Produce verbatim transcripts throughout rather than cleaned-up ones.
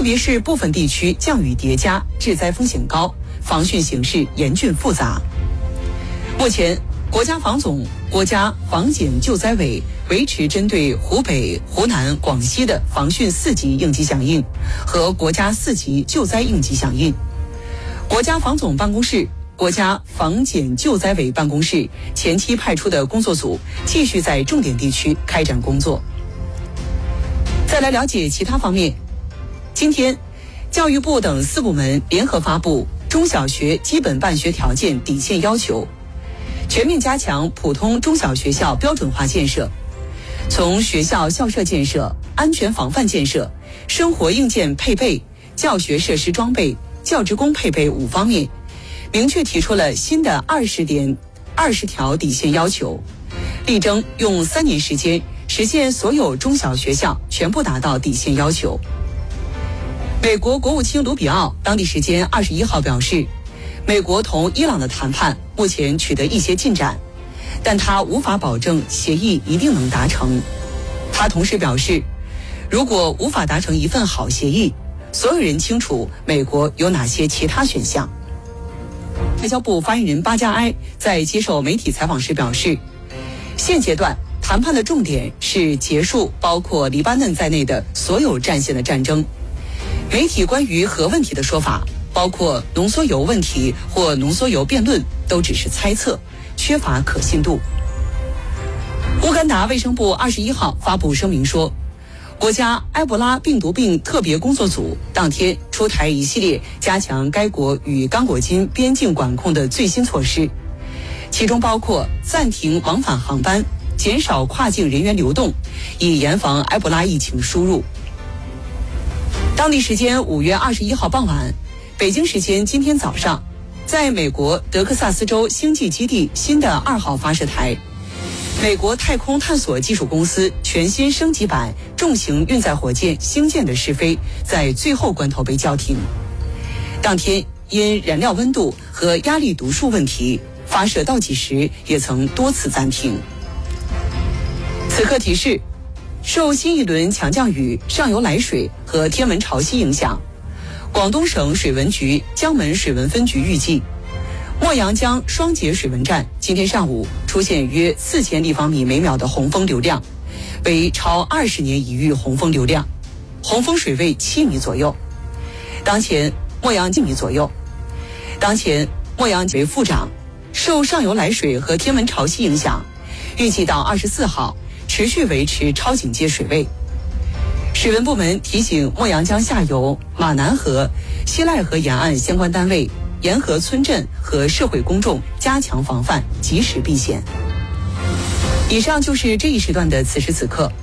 特别是部分地区降雨叠加，致灾风险高，防汛形势严峻复杂。目前，国家防总、国家防检救灾委维持针对湖北、湖南、广西的防汛四级应急响应和国家四级救灾应急响应。国家防总办公室、国家防检救灾委办公室前期派出的工作组继续在重点地区开展工作。再来了解其他方面，今天，教育部等四部门联合发布中小学基本办学条件底线要求，全面加强普通中小学校标准化建设，从学校校舍建设、安全防范建设、生活硬件配备、教学设施装备、教职工配备五方面，明确提出了新的二十点二十条底线要求，力争用三年时间实现所有中小学校全部达到底线要求。美国国务卿卢比奥当地时间二十一号表示，美国同伊朗的谈判目前取得一些进展，但他无法保证协议一定能达成。他同时表示，如果无法达成一份好协议，所有人清楚美国有哪些其他选项。外交部发言人巴加埃在接受媒体采访时表示，现阶段谈判的重点是结束包括黎巴嫩在内的所有战线的战争。媒体关于核问题的说法，包括浓缩铀问题或浓缩铀辩论，都只是猜测，缺乏可信度。乌干达卫生部二十一号发布声明说，国家埃博拉病毒病特别工作组当天出台一系列加强该国与刚果金边境管控的最新措施，其中包括暂停往返航班，减少跨境人员流动，以严防埃博拉疫情输入。当地时间五月二十一号傍晚，北京时间今天早上，在美国德克萨斯州星际基地新的二号发射台，美国太空探索技术公司全新升级版重型运载火箭星舰的试飞在最后关头被叫停。当天因燃料温度和压力读数问题，发射倒计时也曾多次暂停。此刻提示，受新一轮强降雨、上游来水和天文潮汐影响，广东省水文局江门水文分局预计，墨阳江双节水文站今天上午出现约四千立方米每秒的洪峰流量，为超二十年一遇洪峰流量，洪峰水位七米左右。当前墨阳七米左右。当前墨阳为副涨，受上游来水和天文潮汐影响，预计到二十四号持续维持超警戒水位。水文部门提醒墨阳江下游马南河、西赖河沿岸相关单位、沿河村镇和社会公众加强防范，及时避险。以上就是这一时段的此时此刻。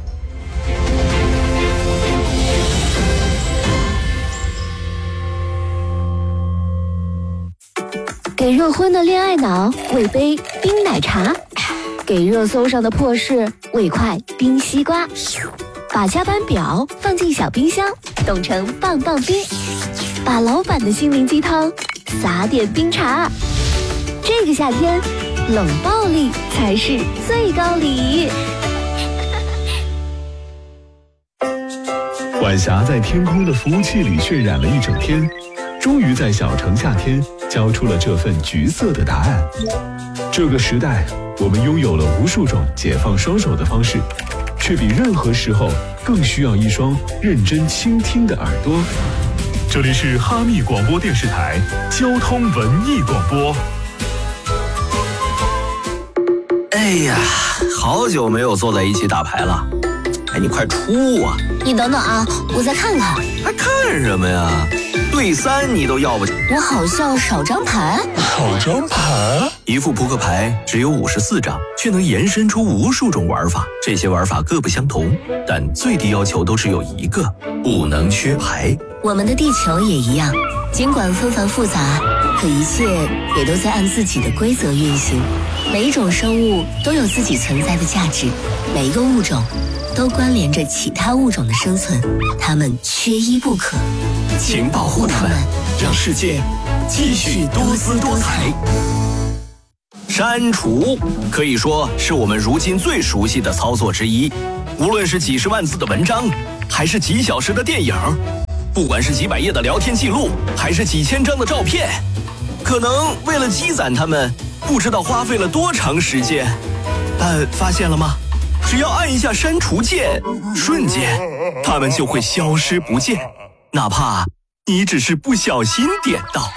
给热昏的恋爱脑喂杯冰奶茶，给热搜上的破事喂块冰西瓜，把加班表放进小冰箱，冻成棒棒冰，把老板的心灵鸡汤撒点冰茶。这个夏天，冷暴力才是最高礼。 晚霞在天空的服务器里渲染了一整天，终于在小城夏天交出了这份橘色的答案。这个时代，我们拥有了无数种解放双手的方式，却比任何时候更需要一双认真倾听的耳朵。这里是哈密广播电视台交通文艺广播。 哎呀，好久没有坐在一起打牌了。哎，你快出啊！ 你等等啊，我再看看。 还看什么呀？对三你都要不起。 我好像少张牌。 少张牌？ 一副扑克牌只有五十四张，却能延伸出无数种玩法。这些玩法各不相同，但最低要求都只有一个：不能缺牌。 我们的地球也一样，尽管纷繁复杂，可一切也都在按自己的规则运行。每一种生物都有自己存在的价值，每一个物种都关联着其他物种的生存，它们缺一不可。 请保护它们，让世界继续多姿多彩。删除可以说是我们如今最熟悉的操作之一，无论是几十万字的文章，还是几小时的电影， 不管是几百页的聊天记录，还是几千张的照片，可能为了积攒它们，不知道花费了多长时间。但发现了吗？只要按一下删除键，瞬间它们就会消失不见，哪怕你只是不小心点到。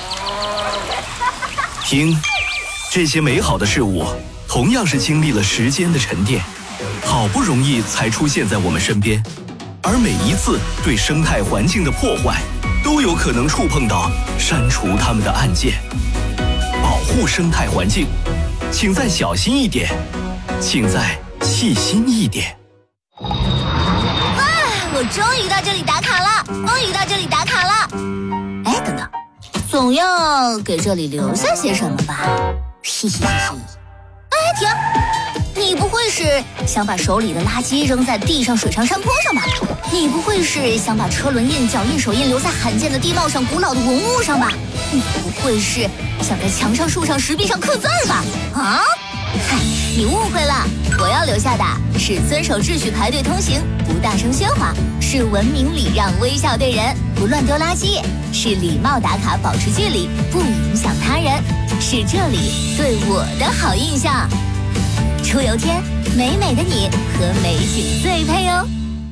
听，这些美好的事物同样是经历了时间的沉淀，好不容易才出现在我们身边，而每一次对生态环境的破坏，都有可能触碰到删除它们的按键。保护生态环境，请再小心一点，请再细心一点。 哇，我终于到这里打卡了，终于到这里打卡了。哎，等等，总要给这里留下些什么吧？嘿嘿嘿嘿。哎，停！你不会是想把手里的垃圾扔在地上、水上、山坡上吧？你不会是想把车轮印、脚印、手印留在罕见的地貌上、古老的文物上吧？你不会是想在墙上、树上、石壁上刻字儿吧？啊？嗨，你误会了，我要留下的是遵守秩序、排队通行，不大声喧哗，是文明礼让、微笑对人，不乱丢垃圾，是礼貌打卡、保持距离，不影响他人，是这里对我的好印象。出游天，美美的你和美景最配哦。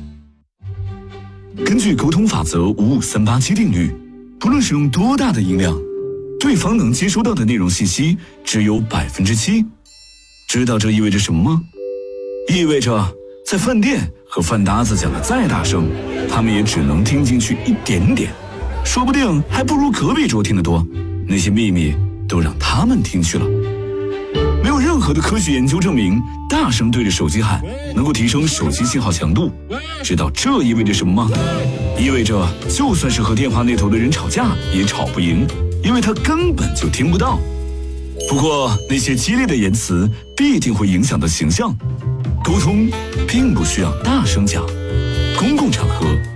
根据沟通法则五五三八七定律，不论使用多大的音量，对方能接收到的内容信息只有百分之七。知道这意味着什么吗？意味着在饭店和饭搭子讲的再大声，他们也只能听进去一点点，说不定还不如隔壁桌听得多。那些秘密都让他们听去了。没有任何的科学研究证明，大声对着手机喊能够提升手机信号强度。知道这意味着什么吗？意味着就算是和电话那头的人吵架，也吵不赢，因为他根本就听不到。不过那些激烈的言辞必定会影响到形象。沟通并不需要大声讲，公共场合